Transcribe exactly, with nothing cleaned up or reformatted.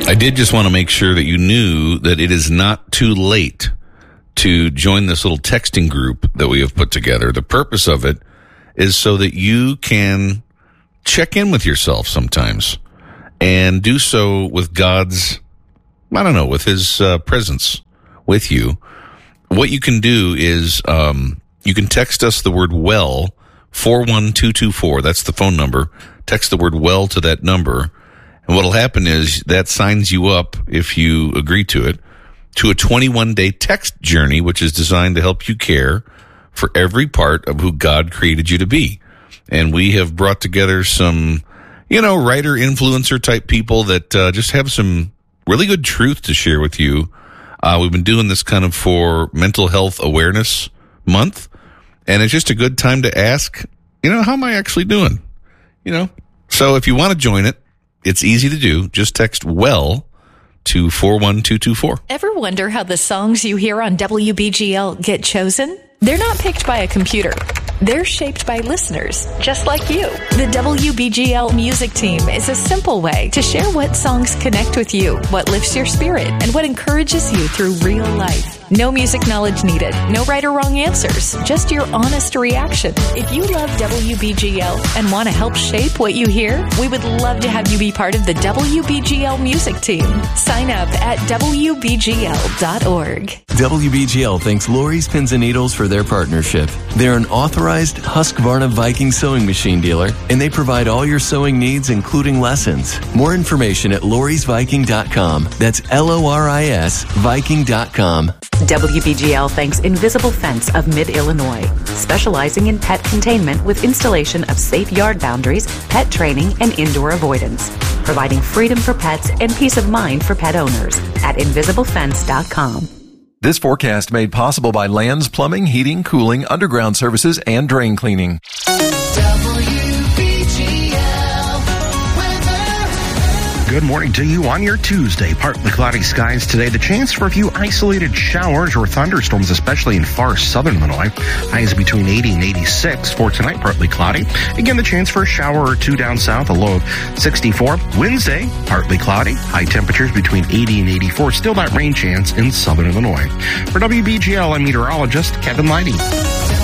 I did just want to make sure that you knew that it is not too late to join this little texting group that we have put together. The purpose of it is so that you can check in with yourself sometimes and do so with God's, I don't know, with his uh, presence with you. What you can do is um, you can text us the word well, four one two two four. That's the phone number. Text the word well to that number. And what will happen is that signs you up, if you agree to it, to a twenty-one day text journey, which is designed to help you care for every part of who God created you to be. And we have brought together some, you know, writer, influencer type people that uh, just have some really good truth to share with you. Uh, we've been doing this kind of for Mental Health Awareness Month, and it's just a good time to ask, you know, how am I actually doing? You know, so if you want to join it, it's easy to do. Just text WELL to four one two two four. Ever wonder how the songs you hear on W B G L get chosen? They're not picked by a computer. They're shaped by listeners, just like you. The W B G L music team is a simple way to share what songs connect with you, what lifts your spirit, and what encourages you through real life. No music knowledge needed, no right or wrong answers, just your honest reaction. If you love W B G L and want to help shape what you hear, we would love to have you be part of the W B G L music team. Sign up at W B G L dot org. W B G L thanks Lori's Pins and Needles for their partnership. They're an authorized Husqvarna Viking sewing machine dealer, and they provide all your sewing needs, including lessons. More information at loris viking dot com. That's L O R I S Viking dot com. W B G L thanks Invisible Fence of Mid-Illinois, specializing in pet containment with installation of safe yard boundaries, pet training, and indoor avoidance, providing freedom for pets and peace of mind for pet owners at invisible fence dot com. This forecast made possible by Lands Plumbing, Heating, Cooling, Underground Services, and Drain Cleaning. Good morning to you on your Tuesday. Partly cloudy skies today. The chance for a few isolated showers or thunderstorms, especially in far southern Illinois. Highs between eighty and eighty-six for tonight, partly cloudy. Again, the chance for a shower or two down south, a low of sixty-four. Wednesday, partly cloudy. High temperatures between eighty and eighty-four. Still that rain chance in southern Illinois. For W B G L, I'm meteorologist Kevin Leidy.